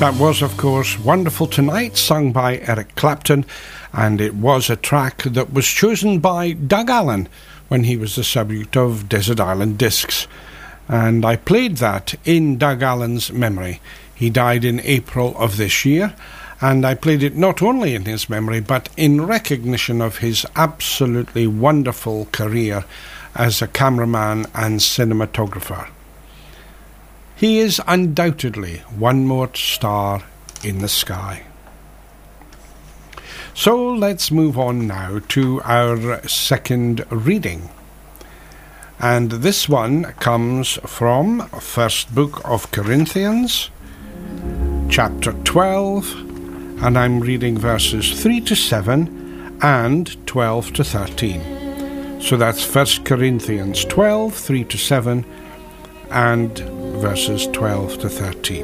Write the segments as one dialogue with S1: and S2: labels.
S1: That was, of course, Wonderful Tonight, sung by Eric Clapton, and it was a track that was chosen by Doug Allen when he was the subject of Desert Island Discs. And I played that in Doug Allen's memory. He died in April of this year, and I played it not only in his memory, but in recognition of his absolutely wonderful career as a cameraman and cinematographer. He is undoubtedly one more star in the sky. So let's move on now to our second reading. And this one comes from First Book of Corinthians, chapter 12, and I'm reading verses 3 to 7 and 12 to 13. So that's 1 Corinthians 12, 3 to 7, and verses 12 to 13.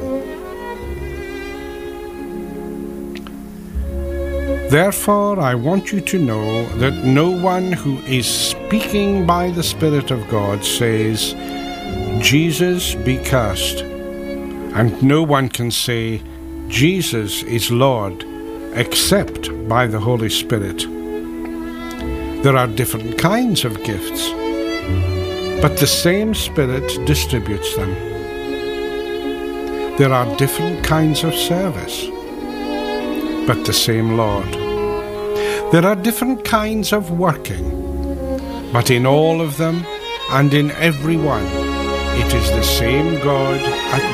S1: Therefore, I want you to know that no one who is speaking by the Spirit of God says, Jesus be cursed, and no one can say, Jesus is Lord, except by the Holy Spirit. There are different kinds of gifts, but the same Spirit distributes them. There are different kinds of service, but the same Lord. There are different kinds of working, but in all of them and in every one, it is the same God at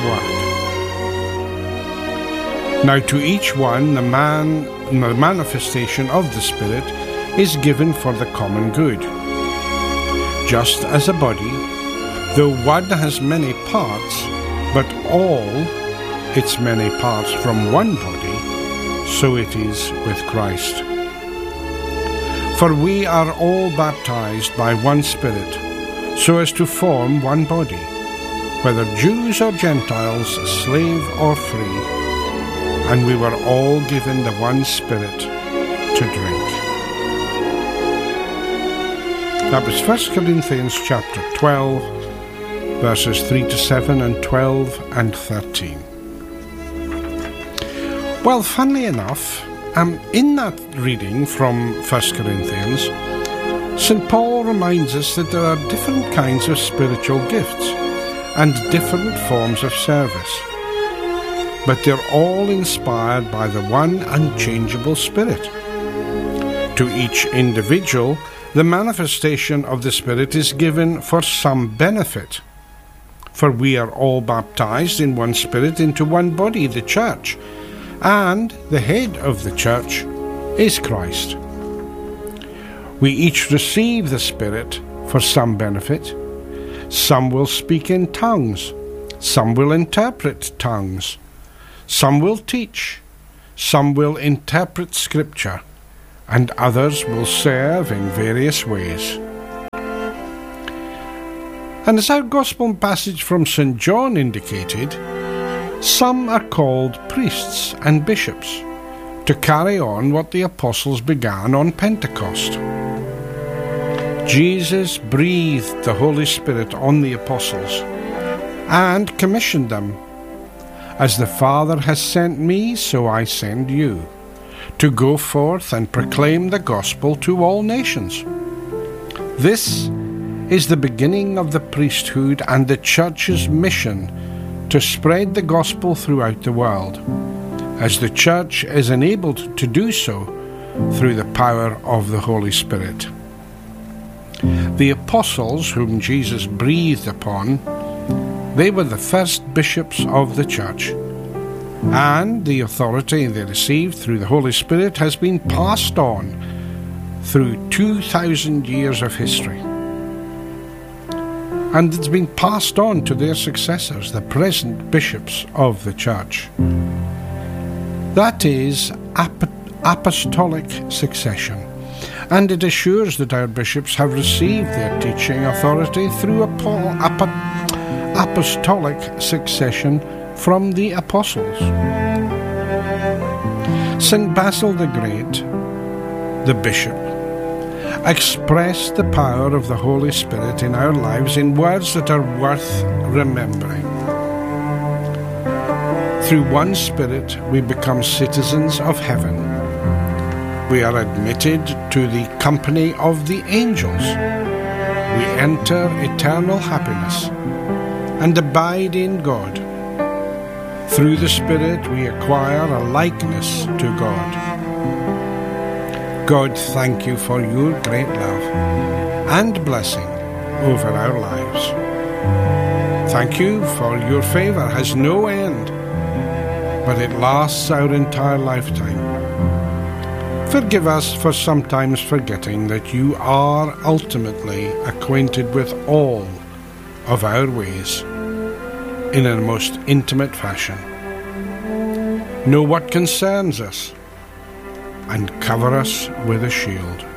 S1: work. Now to each one the manifestation of the Spirit is given for the common good. Just as a body, though one has many parts, but all its many parts from one body, so it is with Christ. For we are all baptized by one Spirit, so as to form one body, whether Jews or Gentiles, slave or free, and we were all given the one Spirit to drink. That was 1 Corinthians chapter 12, verses 3 to 7 and 12 and 13. Well, funnily enough, in that reading from 1 Corinthians, St. Paul reminds us that there are different kinds of spiritual gifts and different forms of service, but they're all inspired by the one unchangeable Spirit. To each individual, the manifestation of the Spirit is given for some benefit. For we are all baptized in one Spirit into one body, the Church, and the head of the Church is Christ. We each receive the Spirit for some benefit. Some will speak in tongues, some will interpret tongues, some will teach, some will interpret Scripture, and others will serve in various ways. And as our Gospel passage from St. John indicated, some are called priests and bishops to carry on what the apostles began on Pentecost. Jesus breathed the Holy Spirit on the apostles and commissioned them. As the Father has sent me, so I send you, to go forth and proclaim the gospel to all nations. This is the beginning of the priesthood and the Church's mission to spread the gospel throughout the world, as the Church is enabled to do so through the power of the Holy Spirit. The apostles whom Jesus breathed upon, they were the first bishops of the Church, and the authority they received through the Holy Spirit has been passed on through 2,000 years of history. And it's been passed on to their successors, the present bishops of the Church. That is apostolic succession, and it assures that our bishops have received their teaching authority through apostolic succession from the apostles. St. Basil the Great, the bishop, expressed the power of the Holy Spirit in our lives in words that are worth remembering. through one Spirit we become citizens of heaven. We are admitted to the company of the angels. We enter eternal happiness and abide in God. Through the Spirit we acquire a likeness to God. God, thank you for your great love and blessing over our lives. Thank you for your favour has no end, but it lasts our entire lifetime. Forgive us for sometimes forgetting that you are ultimately acquainted with all of our ways in a most intimate fashion. Know what concerns us and cover us with a shield.